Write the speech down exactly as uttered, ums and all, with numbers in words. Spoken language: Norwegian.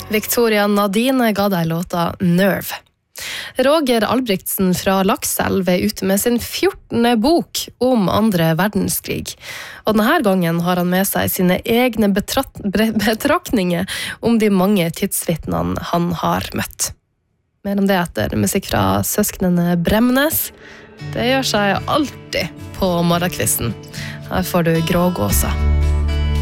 Victoria Nadine ga deg låta Nerve. Roger Albrigtsen fra Lakselv er ute med sin fjortende bok om andre verdenskrig. Og denne gangen har han med seg sine egne betratt, betraktninger om de mange tidsvittnene han har møtt. Mer om det etter musikk fra søsknene Bremnes. Det gjør seg alltid på morgenkvisten. Her får du Grågåsa.